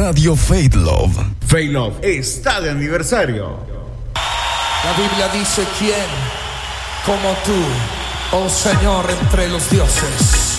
Radio Faith Love. Faith Love está de aniversario. La Biblia dice: ¿quién como tú, oh Señor, entre los dioses?